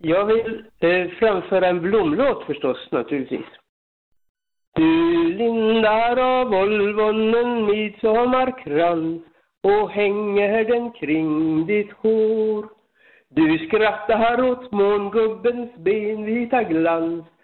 Jag vill framföra en blomlåt förstås, naturligtvis. Du lindar av Volvon en midsommarkrans och hänger den kring ditt hår. Du skrattar åt mångubbens benvita glans